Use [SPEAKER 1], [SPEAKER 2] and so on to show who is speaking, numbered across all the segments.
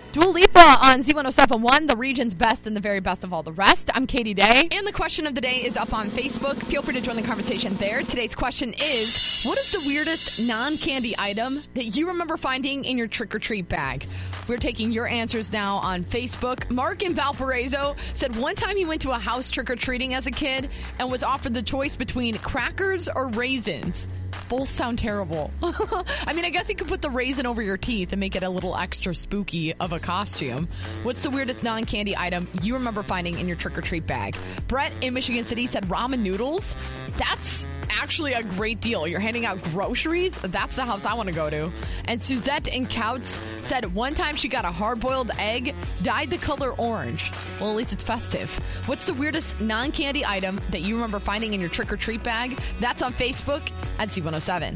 [SPEAKER 1] Dua Lipa on Z107.1, the region's best and the very best of all the rest. I'm Katie Day, and the question of the day is up on Facebook. Feel free to join the conversation there. Today's question is, what is the weirdest non-candy item that you remember finding in your trick-or-treat bag? We're taking your answers now on Facebook. Mark in Valparaiso said one time he went to a house trick-or-treating as a kid and was offered the choice between crackers or raisins. Both sound terrible. I mean, I guess you could put the raisin over your teeth and make it a little extra spooky of a costume. What's the weirdest non-candy item you remember finding in your trick-or-treat bag? Brett in Michigan City said ramen noodles. That's actually a great deal. You're handing out groceries? That's the house I want to go to. And Suzette in Couts said one time she got a hard-boiled egg, dyed the color orange. Well, at least it's festive. What's the weirdest non-candy item that you remember finding in your trick-or-treat bag? That's on Facebook at Z107.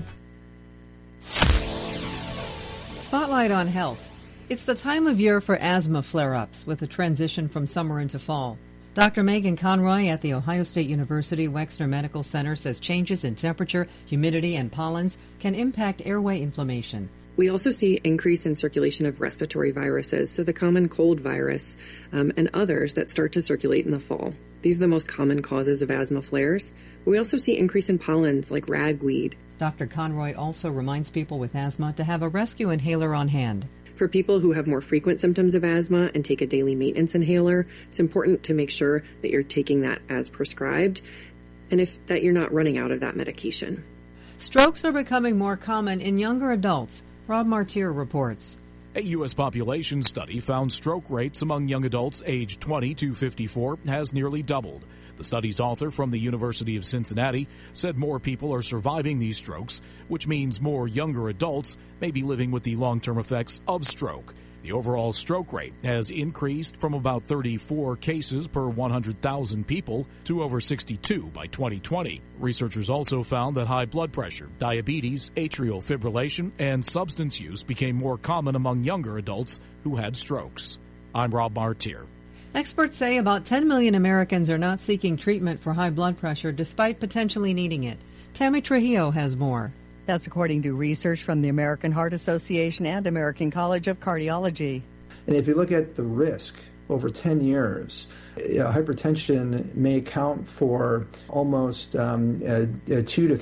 [SPEAKER 2] Spotlight on health. It's the time of year for asthma flare-ups with the transition from summer into fall. Dr. Megan Conroy at The Ohio State University Wexner Medical Center says changes in temperature, humidity, and pollens can impact airway inflammation.
[SPEAKER 3] We also see increase in circulation of respiratory viruses, so the common cold virus and others that start to circulate in the fall. These are the most common causes of asthma flares. We also see increase in pollens like ragweed.
[SPEAKER 2] Dr. Conroy also reminds people with asthma to have a rescue inhaler on hand.
[SPEAKER 3] For people who have more frequent symptoms of asthma and take a daily maintenance inhaler, it's important to make sure that you're taking that as prescribed and that you're not running out of that medication.
[SPEAKER 2] Strokes are becoming more common in younger adults. Rob Martier reports.
[SPEAKER 4] A U.S. population study found stroke rates among young adults aged 20 to 54 has nearly doubled. The study's author from the University of Cincinnati said more people are surviving these strokes, which means more younger adults may be living with the long-term effects of stroke. The overall stroke rate has increased from about 34 cases per 100,000 people to over 62 by 2020. Researchers also found that high blood pressure, diabetes, atrial fibrillation, and substance use became more common among younger adults who had strokes. I'm Rob Martier.
[SPEAKER 2] Experts say about 10 million Americans are not seeking treatment for high blood pressure despite potentially needing it. Tammy Trujillo has more.
[SPEAKER 5] That's according to research from the American Heart Association and American College of Cardiology.
[SPEAKER 6] And if you look at the risk over 10 years, hypertension may account for almost 200,000 to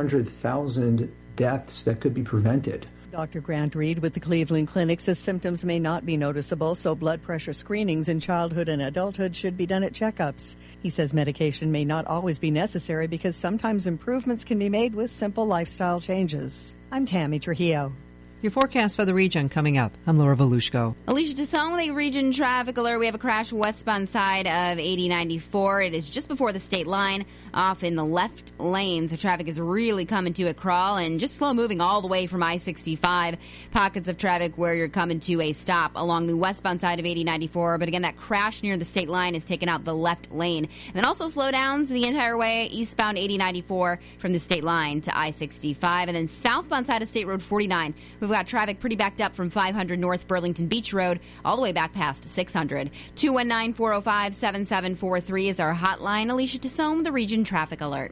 [SPEAKER 6] 300,000 deaths that could be prevented.
[SPEAKER 5] Dr. Grant Reed with the Cleveland Clinic says symptoms may not be noticeable, so blood pressure screenings in childhood and adulthood should be done at checkups. He says medication may not always be necessary because sometimes improvements can be made with simple lifestyle changes. I'm Tammy Trujillo.
[SPEAKER 2] Your forecast for the region coming up. I'm Laura Volushko.
[SPEAKER 7] Alicia Tasson with a region traffic alert. We have a crash westbound side of 8094. It is just before the state line off in the left lane. So traffic is really coming to a crawl and just slow moving all the way from I-65. Pockets of traffic where you're coming to a stop along the westbound side of 8094. But again, that crash near the state line has taken out the left lane. And then also slowdowns the entire way eastbound 8094 from the state line to I-65. And then southbound side of State Road 49. We've got traffic pretty backed up from 500 North Burlington Beach Road all the way back past 600. 219-405-7743 is our hotline. Alicia Tasson, the region traffic alert.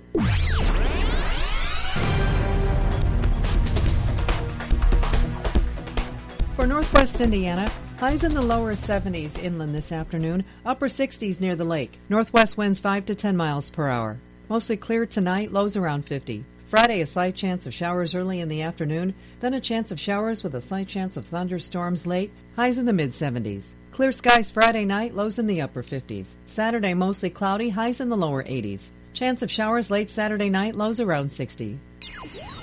[SPEAKER 2] For northwest Indiana, highs in the lower 70s inland this afternoon, upper 60s near the lake. Northwest winds 5 to 10 miles per hour. Mostly clear tonight, lows around 50. Friday, a slight chance of showers early in the afternoon, then a chance of showers with a slight chance of thunderstorms late, highs in the mid-70s. Clear skies Friday night, lows in the upper 50s. Saturday, mostly cloudy, highs in the lower 80s. Chance of showers late Saturday night, lows around 60.